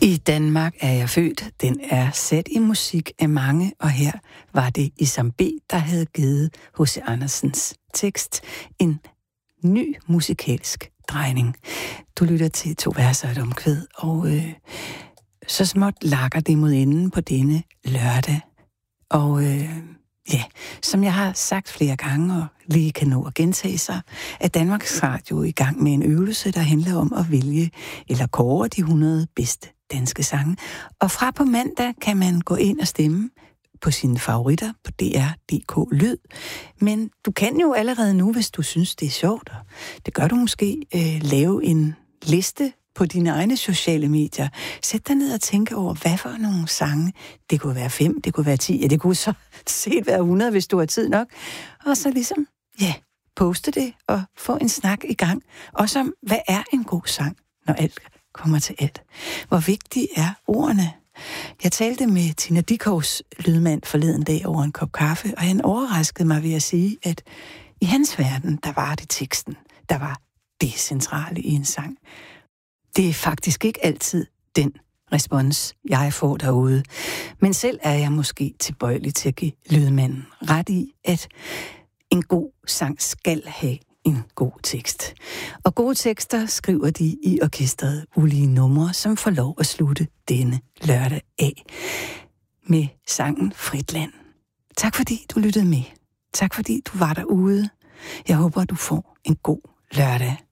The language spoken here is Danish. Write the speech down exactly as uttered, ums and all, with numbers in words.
I Danmark er jeg født. Den er sat i musik af mange, og her var det Isam B, der havde givet H C Andersens tekst en ny musikalsk drejning. Du lytter til To verser og et omkvæd, og øh, så småt lakker det mod enden på denne lørdag. Og øh, ja, som jeg har sagt flere gange, og lige kan nå at gentage sig, er Danmarks Radio i gang med en øvelse, der handler om at vælge eller kåre de hundrede bedste danske sange. Og fra på mandag kan man gå ind og stemme på sine favoritter på D R punktum D K Lyd. Men du kan jo allerede nu, hvis du synes, det er sjovt, og det gør du måske, øh, lave en liste på dine egne sociale medier. Sæt dig ned og tænke over, hvad for nogle sange. Det kunne være fem, det kunne være ti, ja, det kunne så set være hundrede, hvis du har tid nok. Og så ligesom, ja, poste det og få en snak i gang. Også om, hvad er en god sang, når alt kommer til alt. Hvor vigtige er ordene? Jeg talte med Tina Dickows lydmand forleden dag over en kop kaffe, og han overraskede mig ved at sige, at i hans verden, der var det teksten, der var det centrale i en sang. Det er faktisk ikke altid den respons, jeg får derude. Men selv er jeg måske tilbøjelig til at give lydmanden ret i, at en god sang skal have en god tekst. Og gode tekster skriver de i orkestret Ulige Numre, som får lov at slutte denne lørdag af med sangen Fritland. Tak fordi du lyttede med. Tak fordi du var derude. Jeg håber, du får en god lørdag.